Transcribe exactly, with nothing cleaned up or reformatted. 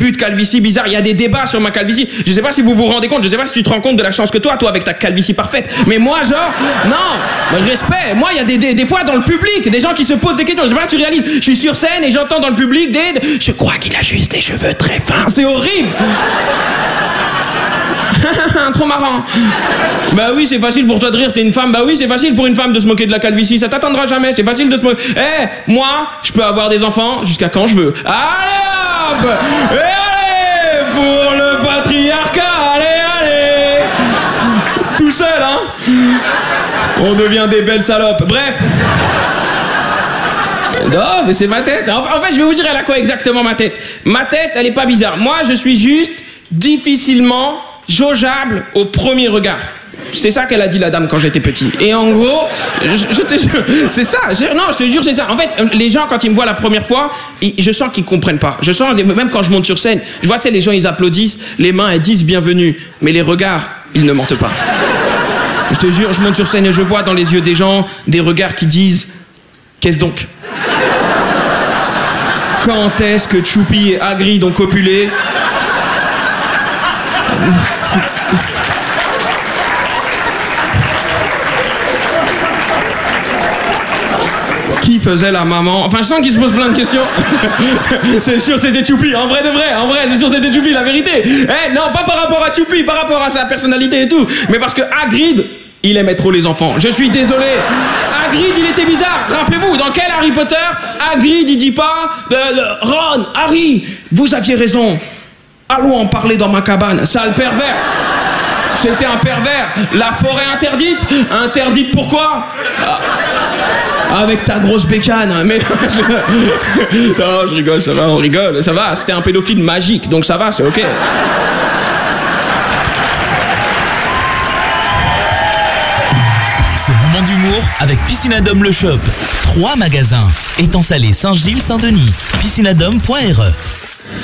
début de calvitie bizarre. Il y a des débats sur ma calvitie. Je sais pas si vous vous rendez compte, je sais pas si tu te rends compte de la chance que toi, toi avec ta calvitie parfaite. Mais moi, genre, non, respect. Moi, il y a des, des, des fois dans le public, des gens qui se posent des questions. Je sais pas si tu réalises, je suis sur scène et j'entends dans le public des... Je crois qu'il a juste des cheveux très fins. C'est horrible. Trop marrant. Bah oui, c'est facile pour toi de rire, t'es une femme. Bah oui, c'est facile pour une femme de se moquer de la calvitie. Ça t'attendra jamais, c'est facile de se moquer. Eh, hey, moi, je peux avoir des enfants jusqu'à quand je veux. Allez hop. Et allez pour le patriarcat. Allez, allez. Tout seul, hein. On devient des belles salopes. Bref. Non, mais c'est ma tête. En fait, je vais vous dire elle a quoi exactement ma tête. Ma tête, elle est pas bizarre. Moi, je suis juste difficilement jaugeable au premier regard. C'est ça qu'elle a dit la dame quand j'étais petit. Et en gros, je, je te jure, c'est ça. Je, non, je te jure, c'est ça. En fait, les gens quand ils me voient la première fois, ils, je sens qu'ils comprennent pas. Je sens, même quand je monte sur scène, je vois, tu sais, les gens ils applaudissent, les mains elles disent bienvenue, mais les regards, ils ne mentent pas. Je te jure, je monte sur scène et je vois dans les yeux des gens des regards qui disent qu'est-ce donc? Quand est-ce que Choupi et Hagrid ont copulé? Qui faisait la maman? Enfin, je sens qu'il se pose plein de questions. C'est sûr, c'était Choupi. En vrai de vrai, en vrai, c'est sûr, c'était Choupi, la vérité. Eh, non, pas par rapport à Choupi, par rapport à sa personnalité et tout, mais parce que Hagrid, il aimait trop les enfants. Je suis désolé. Hagrid, il était bizarre. Rappelez-vous, dans quel Harry Potter, Hagrid, il dit pas euh, Ron, Harry, vous aviez raison. Allons en parler dans ma cabane. Sale pervers. C'était un pervers. La forêt interdite. Interdite pourquoi? Ah, avec ta grosse bécane. Mais je... non, je rigole, ça va, on rigole, ça va. C'était un pédophile magique, donc ça va, c'est ok. Ce moment d'humour avec Piscinadome le Shop. Trois magasins. Étang Salé, Saint-Gilles, Saint-Denis. piscinadome point r e